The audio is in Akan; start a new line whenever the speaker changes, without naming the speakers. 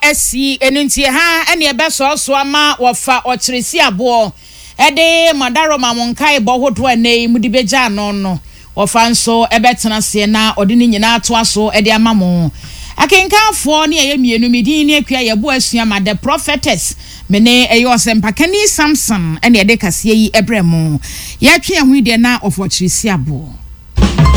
asi enuntie ha ene ebeso ama wofa ochiresi abo ede madaro mamonkai bohodo ene mudi beja no wofa nso ebetena se na ode ni nyina ato aso ede amamo akenkanfo ne eyemienu midin ne akua yebo asua ma the prophetess mene eyo sempakani Samson ene ede kase yi ebremu ya twe ho ide na of ochiresi abo